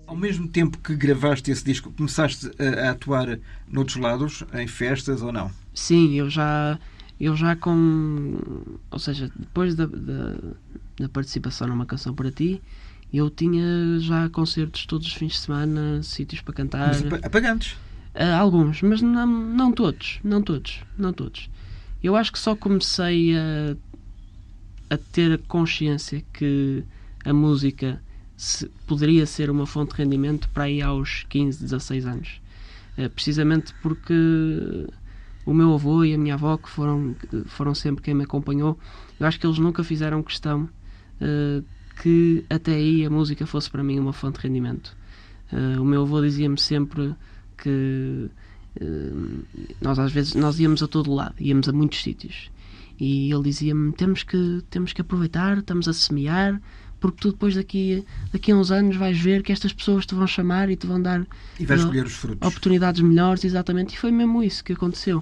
Ao mesmo tempo que gravaste esse disco, começaste a atuar noutros lados, em festas ou não? Sim, eu já ou seja, depois da participação numa Canção para Ti, eu tinha já concertos todos os fins de semana, sítios para cantar. Mas apagantes. Alguns, mas não todos. Não todos. Não todos. Eu acho que só comecei a ter consciência que a música poderia ser uma fonte de rendimento para aí aos 15, 16 anos. Precisamente porque o meu avô e a minha avó, que foram sempre quem me acompanhou, eu acho que eles nunca fizeram questão que até aí a música fosse para mim uma fonte de rendimento. O meu avô dizia-me sempre que nós às vezes íamos a todo lado, íamos a muitos sítios, e ele dizia-me: temos que aproveitar, estamos a semear, porque tu depois daqui a uns anos vais ver que estas pessoas te vão chamar e te vão dar e vais colher os frutos, oportunidades melhores. Exatamente, e foi mesmo isso que aconteceu.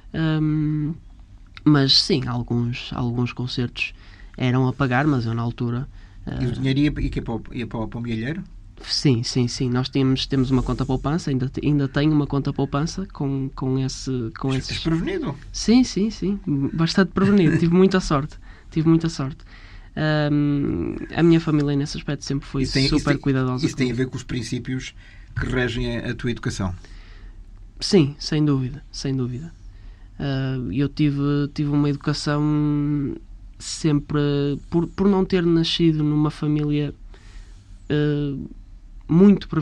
Mas sim, alguns concertos eram a pagar, mas eu na altura... E o dinheiro ia para o milheiro? Sim. Nós temos uma conta poupança, ainda tenho uma conta poupança com esses... Estás prevenido? Sim, bastante prevenido. Tive muita sorte. A minha família nesse aspecto sempre foi super cuidadosa. Isso tem a ver com os princípios que regem a tua educação? Sim, sem dúvida. Eu tive uma educação sempre, por não ter nascido numa família muito